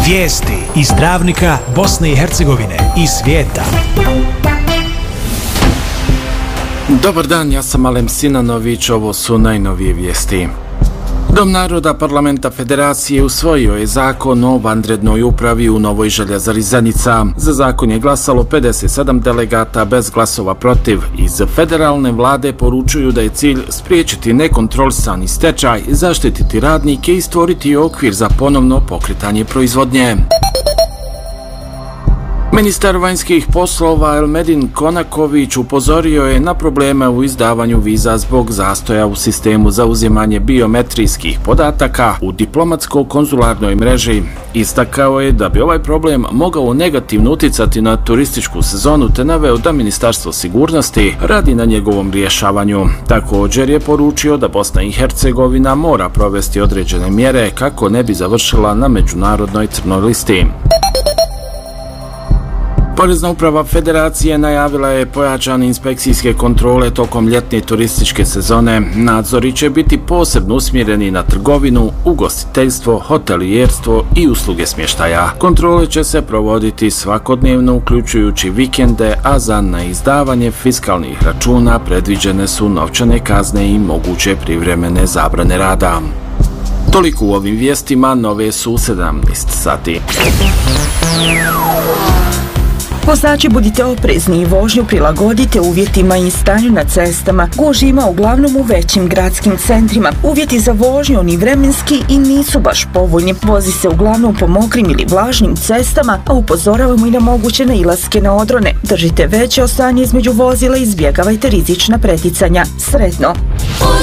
Vijesti iz Dravnika, Bosne i Hercegovine i svijeta. Dobar dan, ja sam Alem Sinanović, ovo su najnovije vijesti. Dom naroda Parlamenta Federacije usvojio je zakon o vanrednoj upravi u Novoj Željezari Zenica. Za zakon je glasalo 57 delegata bez glasova protiv. Iz federalne vlade poručuju da je cilj spriječiti nekontrolisani stečaj, zaštititi radnike i stvoriti okvir za ponovno pokretanje proizvodnje. Ministar vanjskih poslova Elmedin Konaković upozorio je na probleme u izdavanju viza zbog zastoja u sistemu za uzimanje biometrijskih podataka u diplomatsko-konzularnoj mreži. Istakao je da bi ovaj problem mogao negativno uticati na turističku sezonu te naveo da Ministarstvo sigurnosti radi na njegovom rješavanju. Također je poručio da Bosna i Hercegovina mora provesti određene mjere kako ne bi završila na međunarodnoj crnoj listi. Porezna uprava Federacije najavila je pojačane inspekcijske kontrole tokom ljetne turističke sezone. Nadzori će biti posebno usmjereni na trgovinu, ugostiteljstvo, hotelijerstvo i usluge smještaja. Kontrole će se provoditi svakodnevno uključujući vikende, a za neizdavanje fiskalnih računa predviđene su novčane kazne i moguće privremene zabrane rada. Toliko u ovim vijestima, nove su u 17 sati. Vozači, budite oprezni i vožnju prilagodite uvjetima i stanju na cestama. Gužvi ima uglavnom u većim gradskim centrima. Uvjeti za vožnju oni vremenski i nisu baš povoljni. Vozi se uglavnom po mokrim ili vlažnim cestama, a upozoravamo i na moguće nailaske na odrone. Držite veće osanje između vozila i izbjegavajte rizična preticanja. Sretno!